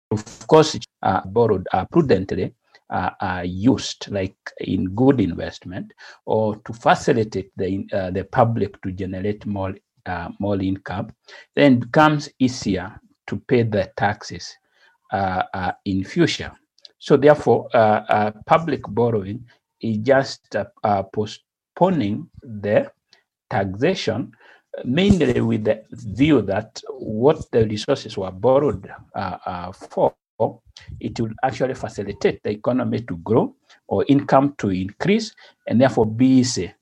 Of course, borrowed prudently, are used like in good investment or to facilitate the public to generate more income, then it becomes easier to pay the taxes in future. So therefore, public borrowing is just postponing the taxation, mainly with the view that what the resources were borrowed for, it will actually facilitate the economy to grow or income to increase, and therefore be easy